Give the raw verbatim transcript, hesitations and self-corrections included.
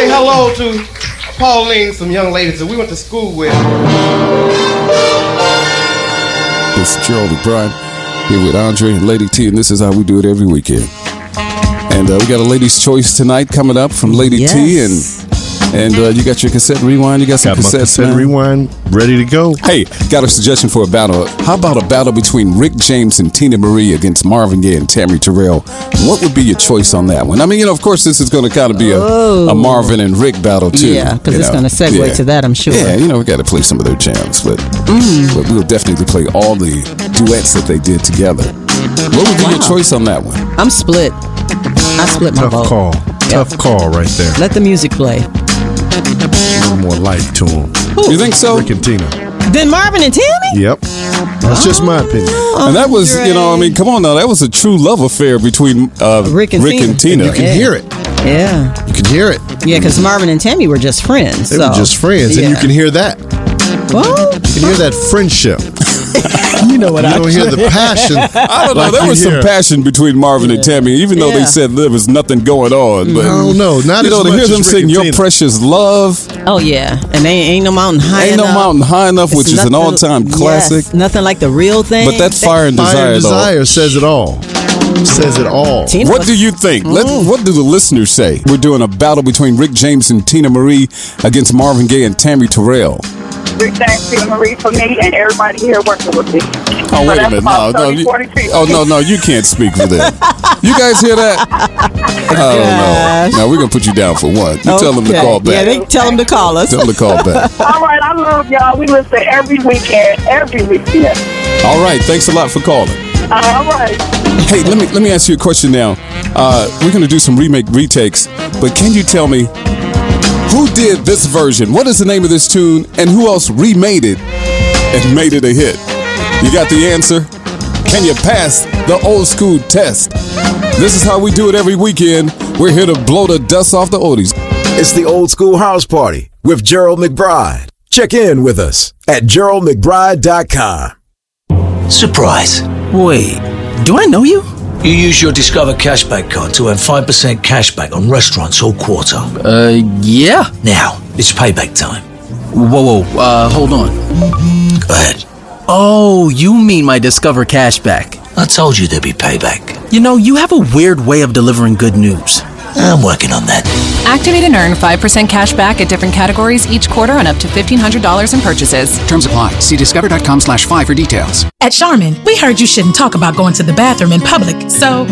hello to Pauline, some young ladies that we went to school with. It's Gerald McBride here with Andre and Lady T, and this is how we do it every weekend. And uh, we got a Lady's Choice tonight coming up from Lady yes. T, and and uh, you got your cassette rewind. You got some got my cassettes, cassette man. rewind ready to go. Hey, got a suggestion for a battle. How about a battle between Rick James and Tina Marie against Marvin Gaye and Tammy Terrell? What would be your choice on that one? I mean, you know, of course, this is going to kind of be a, oh. a Marvin and Rick battle too. Yeah, because it's going to segue yeah. to that, I'm sure. Yeah, you know, we got to play some of their jams, but, mm. but we'll definitely play all the duets that they did together. What would be wow. your choice on that one? I'm split. I split my Tough vote. call. Yep. Tough call right there. Let the music play. A little more life to him. You think so? Rick and Tina. Then Marvin and Tammy? Yep. That's just my opinion. And that was, you know, I mean, come on now. That was a true love affair between uh, Rick and Rick Tina. And Tina. And you can Yeah. hear it. Yeah. You can hear it. Yeah, because Marvin and Tammy were just friends. They so. were just friends, yeah. and you can hear that. Well, You can hear that friendship. you know what You I don't hear the passion. I don't know. like There you was some hear. passion between Marvin and Tammy, even though they Yeah. said there was nothing going on. But I don't know. Not you know, as to much hear them as Rick sing and "Your Tina. Precious Love," Oh, yeah. And they ain't no mountain high ain't enough. no mountain high enough, It's which is an nothing- all-time yes, classic. nothing like the real thing. But that Fire and Fire Desire, and though. Desire says it all. Says it all. Tina What was- do you think? Let, what do the listeners say? We're doing a battle between Rick James and Tina Marie against Marvin Gaye and Tammy Terrell. Rick James, Tina Marie for me, and everybody here working with me. Oh, So wait a that's minute. about No, no. thirty, You, forty people. oh, no, no. You can't speak for them. You guys hear that? Oh, no. No, we're going to put you down for one. You tell them to Okay. call back. Yeah, they tell them to call us. Tell them to call back. All right, I love y'all. We listen every weekend, every weekend. All right. Thanks a lot for calling. All right. Hey, let me let me ask you a question now. Uh, we're going to do some remake retakes, but can you tell me who did this version? What is the name of this tune, and who else remade it and made it a hit? You got the answer? Can you pass the old school test? This is how we do it every weekend. We're here to blow the dust off the oldies. It's the Old School House Party with Gerald McBride. Check in with us at gerald mcbride dot com. Surprise. Wait, do I know you? You use your Discover Cashback card to earn five percent cashback on restaurants all quarter. Uh, yeah. Now, it's payback time. Whoa, whoa, uh, hold on. Go ahead. Oh, you mean my Discover Cashback. I told you there'd be payback. You know, you have a weird way of delivering good news. I'm working on that. Activate and earn five percent cash back at different categories each quarter on up to fifteen hundred dollars in purchases. Terms apply. See discover.com slash five for details. At Charmin, we heard you shouldn't talk about going to the bathroom in public, so